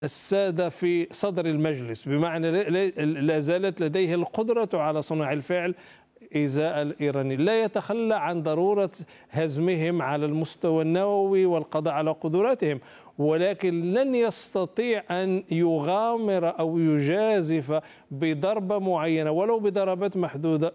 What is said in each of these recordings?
السادة في صدر المجلس، بمعنى لا زالت لديه القدرة على صنع الفعل إزاء الإيراني. لا يتخلى عن ضرورة هزمهم على المستوى النووي والقضاء على قدراتهم، ولكن لن يستطيع أن يغامر أو يجازف بضربة معينة ولو بضربات محدودة.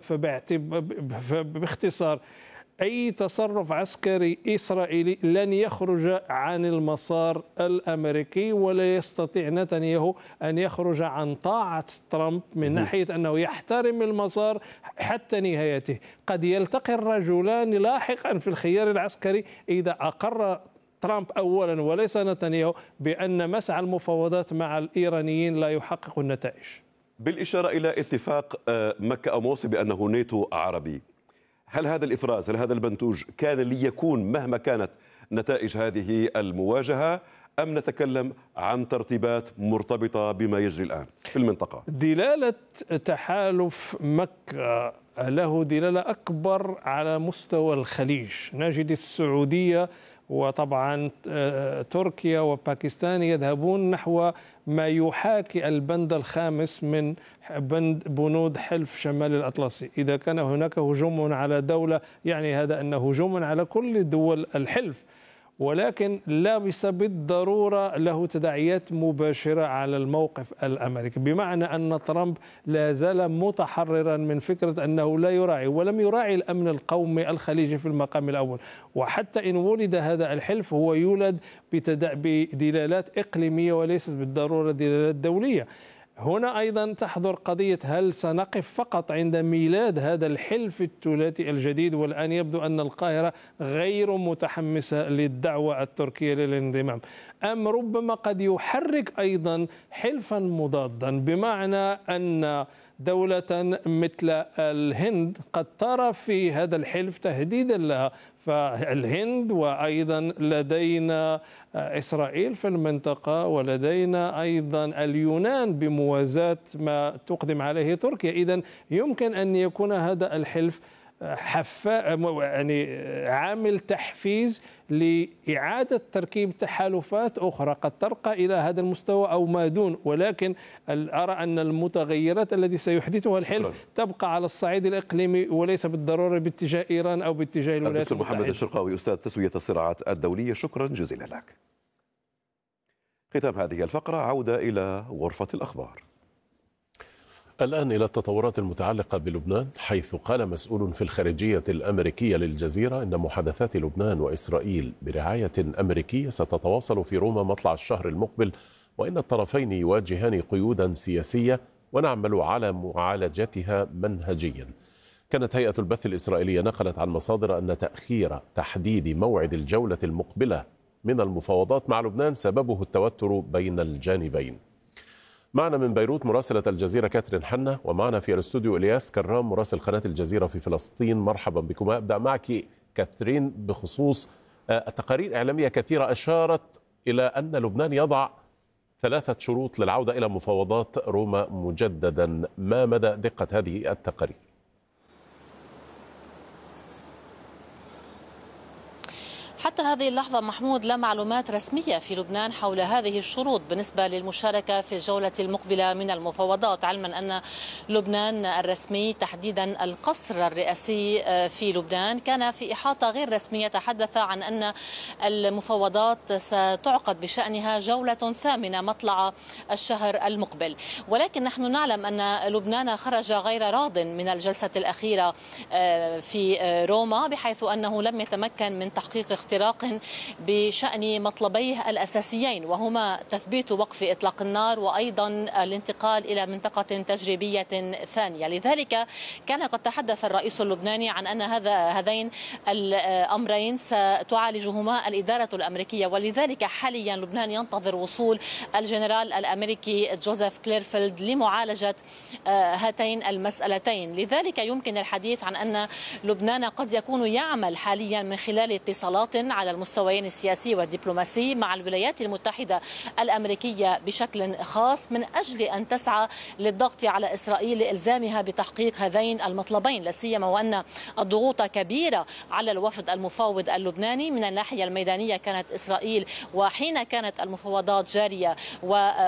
فباختصار أي تصرف عسكري إسرائيلي لن يخرج عن المسار الأمريكي، ولا يستطيع نتنياهو أن يخرج عن طاعة ترامب من ناحية أنه يحترم المسار حتى نهايته. قد يلتقي الرجلان لاحقا في الخيار العسكري إذا أقر ترامب أولا وليس نتنياهو بأن مسعى المفاوضات مع الإيرانيين لا يحقق النتائج. بالإشارة إلى اتفاق مكة أو موصي بأنه ناتو عربي، هل هذا الإفراز، هل هذا المنتوج كان ليكون مهما كانت نتائج هذه المواجهة، أم نتكلم عن ترتيبات مرتبطة بما يجري الآن في المنطقة؟ دلالة تحالف مكة له دلالة أكبر على مستوى الخليج. نجد السعودية وطبعا تركيا وباكستان يذهبون نحو ما يحاكي البند الخامس من بنود حلف شمال الأطلسي. إذا كان هناك هجوم على دولة يعني هذا أنه هجوم على كل دول الحلف، ولكن ليس بالضرورة له تداعيات مباشرة على الموقف الأمريكي، بمعنى أن ترامب لا زال متحررا من فكرة أنه لا يراعي ولم يراعي الأمن القومي الخليجي في المقام الأول. وحتى إن ولد هذا الحلف هو يولد بدلالات إقليمية وليست بالضرورة دلالات دولية. هنا أيضا تحضر قضية هل سنقف فقط عند ميلاد هذا الحلف الثلاثي الجديد، والآن يبدو أن القاهرة غير متحمسة للدعوة التركية للانضمام، أم ربما قد يحرك أيضا حلفا مضادا، بمعنى أن دولة مثل الهند قد ترى في هذا الحلف تهديدا لها. فالهند وأيضا لدينا إسرائيل في المنطقة، ولدينا أيضا اليونان بموازاة ما تقدم عليه تركيا. إذن يمكن أن يكون هذا الحلف يعني عامل تحفيز لإعادة تركيب تحالفات أخرى قد ترقى إلى هذا المستوى أو ما دون. ولكن أرى أن المتغيرات التي سيحدثها الحلف تبقى على الصعيد الإقليمي وليس بالضرورة باتجاه إيران أو باتجاه الولايات المتحدة. دكتور محمد الشرقاوي، أستاذ تسوية الصراعات الدولية، شكرا جزيلا لك. ختام هذه الفقرة، عودة إلى غرفة الأخبار. الآن إلى التطورات المتعلقة بلبنان، حيث قال مسؤول في الخارجية الأمريكية للجزيرة إن محادثات لبنان وإسرائيل برعاية أمريكية ستتواصل في روما مطلع الشهر المقبل، وإن الطرفين يواجهان قيودا سياسية ونعمل على معالجتها منهجيا. كانت هيئة البث الإسرائيلية نقلت عن مصادر أن تأخير تحديد موعد الجولة المقبلة من المفاوضات مع لبنان سببه التوتر بين الجانبين. معنا من بيروت مراسلة الجزيرة كاترين حنة، ومعنا في الاستوديو إلياس كرام مراسل قناة الجزيرة في فلسطين. مرحبا بكم. أبدأ معك كاترين بخصوص تقارير إعلامية كثيرة أشارت إلى أن لبنان يضع 3 شروط للعودة إلى مفاوضات روما مجددا. ما مدى دقة هذه التقارير؟ حتى هذه اللحظة محمود لا معلومات رسمية في لبنان حول هذه الشروط بالنسبة للمشاركة في الجولة المقبلة من المفاوضات، علما أن لبنان الرسمي تحديدا القصر الرئاسي في لبنان كان في إحاطة غير رسمية تحدث عن أن المفاوضات ستعقد بشأنها جولة ثامنة مطلع الشهر المقبل. ولكن نحن نعلم أن لبنان خرج غير راض من الجلسة الأخيرة في روما، بحيث أنه لم يتمكن من تحقيق اختراق بشأن مطلبيه الأساسيين، وهما تثبيت وقف إطلاق النار وأيضا الانتقال إلى منطقة تجريبية ثانية. لذلك كان قد تحدث الرئيس اللبناني عن أن هذين الأمرين ستعالجهما الإدارة الأمريكية، ولذلك حاليا لبنان ينتظر وصول الجنرال الأمريكي جوزيف كليرفيلد لمعالجة هاتين المسألتين. لذلك يمكن الحديث عن أن لبنان قد يكون يعمل حاليا من خلال اتصالات على المستويين السياسي والدبلوماسي مع الولايات المتحدة الأمريكية بشكل خاص من أجل أن تسعى للضغط على إسرائيل لإلزامها بتحقيق هذين المطلبين، لا سيما وأن الضغوط كبيرة على الوفد المفاوض اللبناني. من الناحية الميدانية كانت إسرائيل وحين كانت المفاوضات جارية